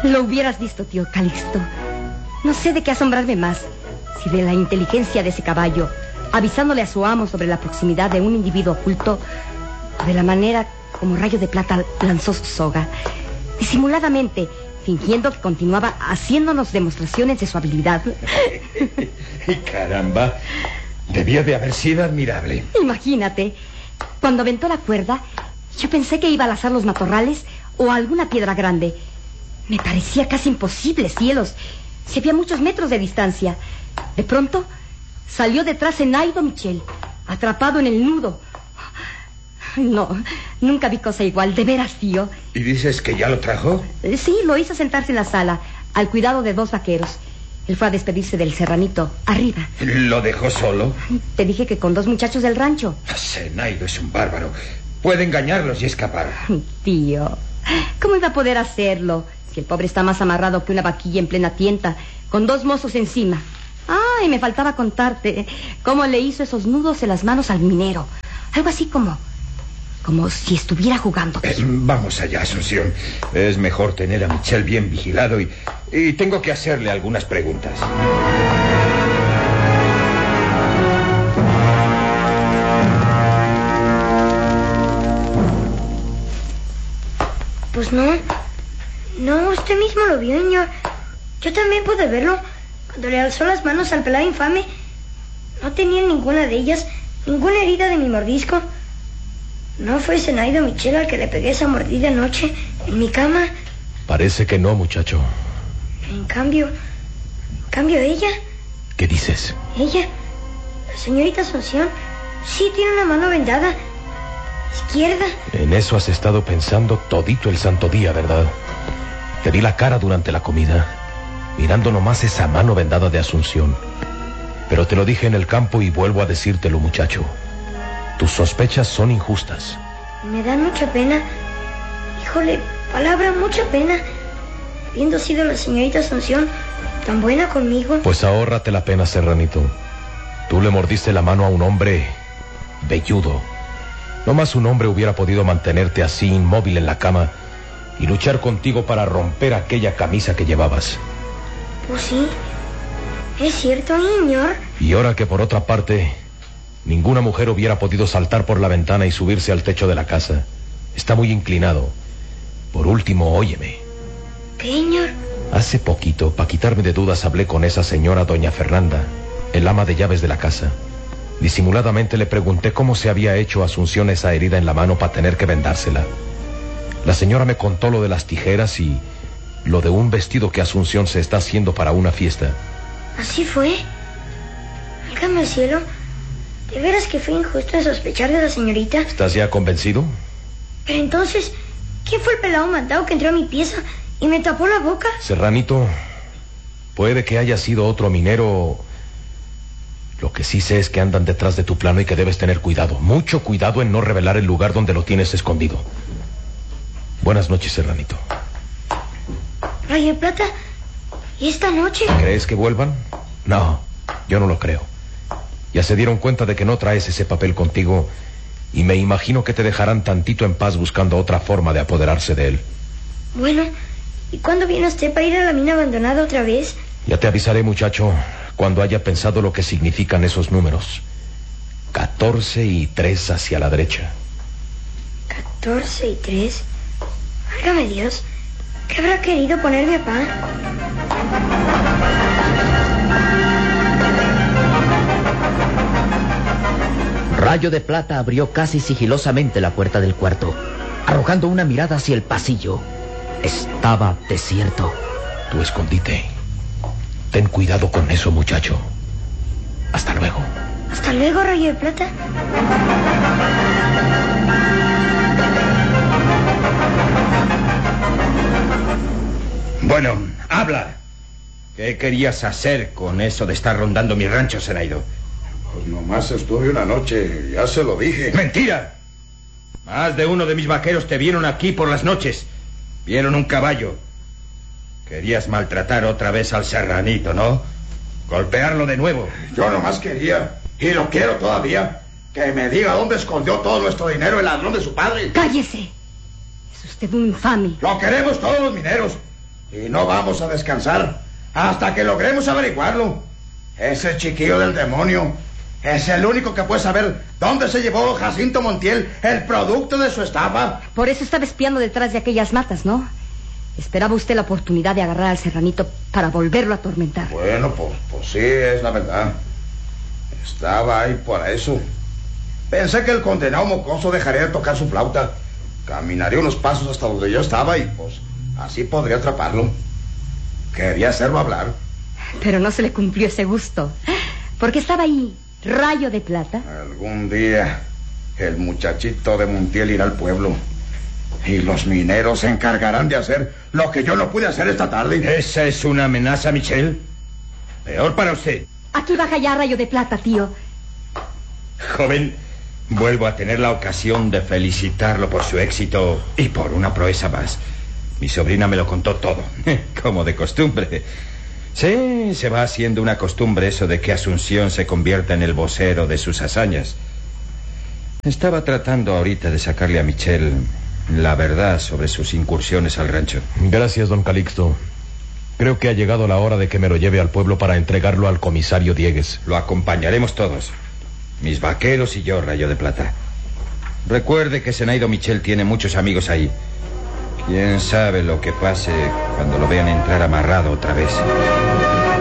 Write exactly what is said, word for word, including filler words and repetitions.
Lo hubieras visto, tío Calixto. No sé de qué asombrarme más, si de la inteligencia de ese caballo, avisándole a su amo sobre la proximidad de un individuo oculto, o de la manera como Rayo de Plata lanzó su soga, disimuladamente, fingiendo que continuaba haciéndonos demostraciones de su habilidad. Caramba, debía de haber sido admirable. Imagínate, cuando aventó la cuerda, yo pensé que iba a lazar los matorrales o alguna piedra grande. Me parecía casi imposible, cielos. Se veía a muchos metros de distancia. De pronto, salió detrás Zenaido Michel, atrapado en el nudo. No, nunca vi cosa igual, de veras, tío. ¿Y dices que ya lo trajo? Sí, lo hizo sentarse en la sala, al cuidado de dos vaqueros. Él fue a despedirse del serranito, arriba. ¿Lo dejó solo? Te dije que con dos muchachos del rancho. Zenaido es un bárbaro. Puede engañarlos y escapar. Tío, ¿cómo iba a poder hacerlo? Si el pobre está más amarrado que una vaquilla en plena tienta, con dos mozos encima. Ay, me faltaba contarte cómo le hizo esos nudos en las manos al minero. Algo así como... como si estuviera jugando. Eh, vamos allá, Asunción. Es mejor tener a Michel bien vigilado y, y tengo que hacerle algunas preguntas. Pues no. No, usted mismo lo vio, señor. Yo también pude verlo. Cuando le alzó las manos al pelado infame, no tenía ninguna de ellas, ninguna herida de mi mordisco. ¿No fue Zenaido Michel al que le pegué esa mordida anoche en mi cama? Parece que no, muchacho. En cambio, en cambio ella... ¿Qué dices? Ella, la señorita Asunción, sí tiene una mano vendada, izquierda. En eso has estado pensando todito el santo día, ¿verdad? Te vi la cara durante la comida, mirando nomás esa mano vendada de Asunción. Pero te lo dije en el campo y vuelvo a decírtelo, muchacho. Tus sospechas son injustas. Me da mucha pena. Híjole, palabra, mucha pena. Habiendo sido la señorita Asunción tan buena conmigo. Pues ahórrate la pena, Serranito. Tú le mordiste la mano a un hombre velludo. No más un hombre hubiera podido mantenerte así inmóvil en la cama y luchar contigo para romper aquella camisa que llevabas. Pues sí, es cierto, señor. Y ahora que por otra parte, ninguna mujer hubiera podido saltar por la ventana y subirse al techo de la casa. Está muy inclinado. Por último, óyeme. ¿Qué, señor? Hace poquito, para quitarme de dudas, hablé con esa señora doña Fernanda, el ama de llaves de la casa. Disimuladamente le pregunté cómo se había hecho Asunción esa herida en la mano para tener que vendársela. La señora me contó lo de las tijeras y lo de un vestido que Asunción se está haciendo para una fiesta. ¿Así fue? Válgame el cielo. ¿De veras que fue injusto en sospechar de la señorita? ¿Estás ya convencido? Pero entonces, ¿quién fue el pelado mandado que entró a mi pieza y me tapó la boca? Serranito, puede que haya sido otro minero. Lo que sí sé es que andan detrás de tu plano y que debes tener cuidado. Mucho cuidado en no revelar el lugar donde lo tienes escondido. Buenas noches, Serranito. Rayo de Plata, ¿y esta noche? ¿Crees que vuelvan? No, yo no lo creo. Ya se dieron cuenta de que no traes ese papel contigo y me imagino que te dejarán tantito en paz buscando otra forma de apoderarse de él. Bueno, ¿y cuándo viene usted para ir a la mina abandonada otra vez? Ya te avisaré, muchacho, cuando haya pensado lo que significan esos números. Catorce y tres hacia la derecha. Catorce y tres. Válgame Dios, ¿qué habrá querido poner mi papá? Rayo de Plata abrió casi sigilosamente la puerta del cuarto, arrojando una mirada hacia el pasillo. Estaba desierto. Tu escondite. Ten cuidado con eso, muchacho. Hasta luego. Hasta luego, Rayo de Plata. Bueno, habla. ¿Qué querías hacer con eso de estar rondando mi rancho, Zenaido? Pues nomás estuve una noche, ya se lo dije. ¡Mentira! Más de uno de mis vaqueros te vieron aquí por las noches. Vieron un caballo. Querías maltratar otra vez al serranito, ¿no? Golpearlo de nuevo. Yo nomás quería, y lo quiero todavía, que me diga dónde escondió todo nuestro dinero el ladrón de su padre. ¡Cállese! Es usted un infame. Lo queremos todos los mineros. Y no vamos a descansar hasta que logremos averiguarlo. Ese chiquillo del demonio es el único que puede saber dónde se llevó Jacinto Montiel el producto de su estafa. Por eso estaba espiando detrás de aquellas matas, ¿no? Esperaba usted la oportunidad de agarrar al serranito para volverlo a atormentar. Bueno, pues, pues sí, es la verdad. Estaba ahí por eso. Pensé que el condenado mocoso dejaría de tocar su flauta. Caminaría unos pasos hasta donde yo estaba y pues así podría atraparlo. Quería hacerlo hablar. Pero no se le cumplió ese gusto. Porque estaba ahí, Rayo de Plata. Algún día el muchachito de Montiel irá al pueblo y los mineros se encargarán de hacer lo que yo no pude hacer esta tarde. ¿Esa es una amenaza, Michel? Peor para usted. Aquí baja ya Rayo de Plata, tío. Joven, vuelvo a tener la ocasión de felicitarlo por su éxito y por una proeza más. Mi sobrina me lo contó todo, como de costumbre. Sí, se va haciendo una costumbre eso de que Asunción se convierta en el vocero de sus hazañas. Estaba tratando ahorita de sacarle a Michel la verdad sobre sus incursiones al rancho. Gracias, don Calixto. Creo que ha llegado la hora de que me lo lleve al pueblo para entregarlo al comisario Diegues. Lo acompañaremos todos. Mis vaqueros y yo, Rayo de Plata. Recuerde que Zenaido Michel tiene muchos amigos ahí. Quién sabe lo que pase cuando lo vean entrar amarrado otra vez.